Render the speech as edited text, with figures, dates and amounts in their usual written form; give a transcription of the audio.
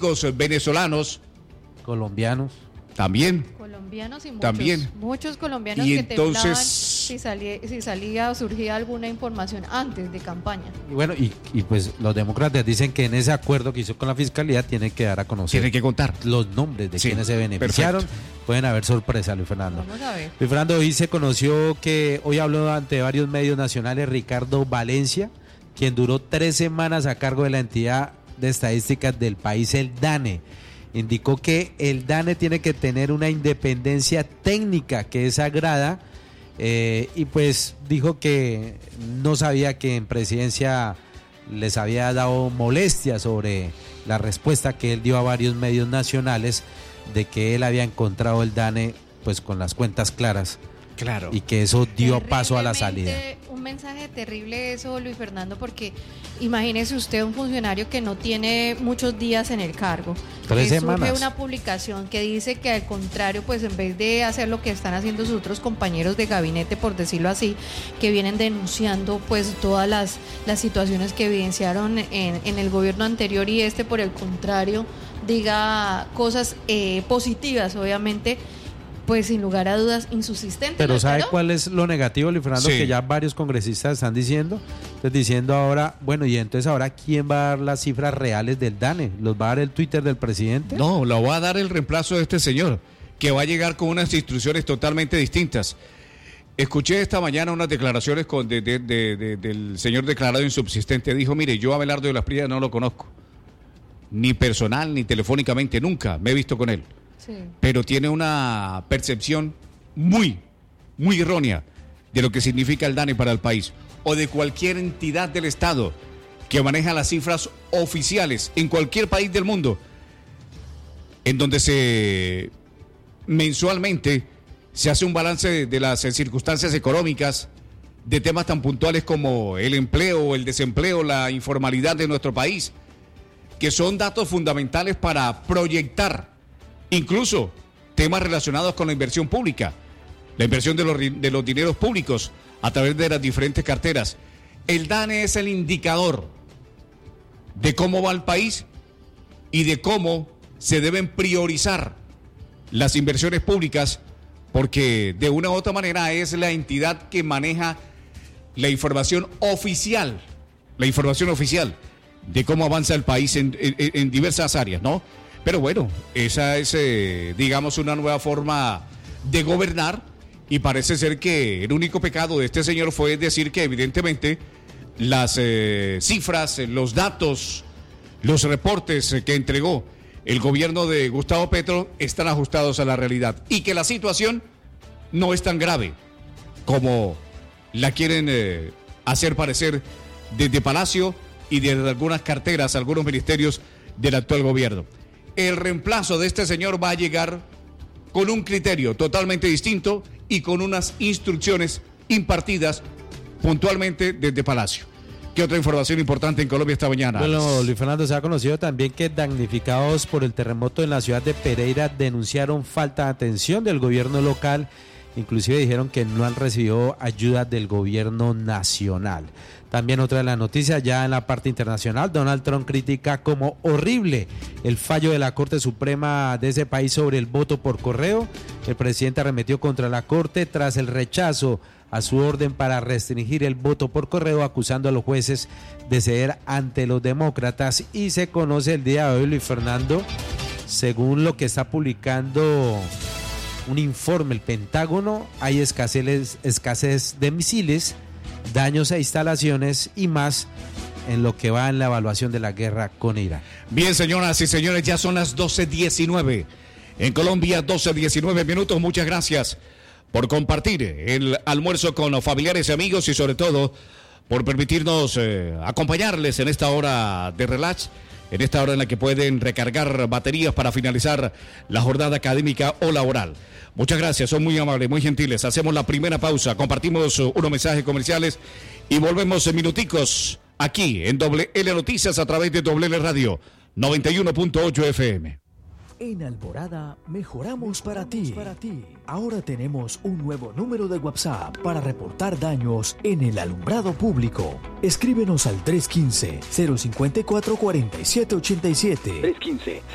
políticos venezolanos. Colombianos. También. Colombianos y muchos. También. Muchos colombianos Y que entonces, temblaban si salía o surgía alguna información antes de campaña. Y bueno, y pues los demócratas dicen que en ese acuerdo que hizo con la fiscalía tienen que dar a conocer. Tienen que contar los nombres de quienes se beneficiaron. Perfecto. Pueden haber sorpresa, Luis Fernando. Vamos a ver. Luis Fernando, hoy se conoció que hoy habló ante varios medios nacionales Ricardo Valencia, quien duró 3 semanas a cargo de la entidad de estadísticas del país, el DANE. Indicó que el DANE tiene que tener una independencia técnica que es sagrada, y pues dijo que no sabía que en presidencia les había dado molestia sobre la respuesta que él dio a varios medios nacionales de que él había encontrado el DANE pues con las cuentas claras. Claro. Y que eso dio paso a la salida. Un mensaje terrible eso, Luis Fernando, porque imagínese usted un funcionario que no tiene muchos días en el cargo. 3 semanas. Surge una publicación que dice que al contrario, pues en vez de hacer lo que están haciendo sus otros compañeros de gabinete, por decirlo así, que vienen denunciando pues todas las situaciones que evidenciaron en el gobierno anterior, y por el contrario diga cosas positivas, obviamente, pues sin lugar a dudas insubsistente. Pero ¿sabe cuál es lo negativo, Luis Fernando? Sí. Que ya varios congresistas están diciendo. Entonces diciendo ahora, bueno, y entonces ahora ¿quién va a dar las cifras reales del DANE? ¿Los va a dar el Twitter del presidente? No, lo va a dar el reemplazo de este señor, que va a llegar con unas instrucciones totalmente distintas. Escuché esta mañana unas declaraciones del señor declarado insubsistente. Dijo, mire, yo a Abelardo de las Prias no lo conozco, ni personal, ni telefónicamente, nunca me he visto con él. Sí. Pero tiene una percepción muy errónea de lo que significa el DANE para el país, o de cualquier entidad del Estado que maneja las cifras oficiales en cualquier país del mundo, en donde mensualmente se hace un balance de las circunstancias económicas, de temas tan puntuales como el empleo, el desempleo, la informalidad de nuestro país, que son datos fundamentales para proyectar incluso temas relacionados con la inversión pública, la inversión de los dineros públicos a través de las diferentes carteras. El DANE es el indicador de cómo va el país y de cómo se deben priorizar las inversiones públicas, porque de una u otra manera es la entidad que maneja la información oficial de cómo avanza el país en diversas áreas, ¿no? Pero bueno, esa es, digamos, una nueva forma de gobernar, y parece ser que el único pecado de este señor fue decir que evidentemente las cifras, los datos, los reportes que entregó el gobierno de Gustavo Petro están ajustados a la realidad, y que la situación no es tan grave como la quieren hacer parecer desde Palacio y desde algunas carteras, algunos ministerios del actual gobierno. El reemplazo de este señor va a llegar con un criterio totalmente distinto y con unas instrucciones impartidas puntualmente desde Palacio. ¿Qué otra información importante en Colombia esta mañana? Bueno, Luis Fernando, se ha conocido también que damnificados por el terremoto en la ciudad de Pereira denunciaron falta de atención del gobierno local. Inclusive dijeron que no han recibido ayuda del gobierno nacional. También otra de las noticias ya en la parte internacional, Donald Trump critica como horrible el fallo de la Corte Suprema de ese país sobre el voto por correo. El presidente arremetió contra la Corte tras el rechazo a su orden para restringir el voto por correo, acusando a los jueces de ceder ante los demócratas. Y se conoce el día de hoy, Luis Fernando, según lo que está publicando un informe el Pentágono, hay escasez de misiles, daños a instalaciones y más en lo que va en la evaluación de la guerra con Irán. Bien, señoras y señores, ya son las 12:19 en Colombia, 12:19 minutos. Muchas gracias por compartir el almuerzo con los familiares y amigos, y sobre todo por permitirnos acompañarles en esta hora de relax, en esta hora en la que pueden recargar baterías para finalizar la jornada académica o laboral. Muchas gracias, son muy amables, muy gentiles. Hacemos la primera pausa, compartimos unos mensajes comerciales y volvemos en minuticos aquí en Doble L Noticias a través de Doble L Radio 91.8 FM. En Alborada mejoramos para ti. Ahora tenemos un nuevo número de WhatsApp para reportar daños en el alumbrado público. Escríbenos al 315-054-4787. 315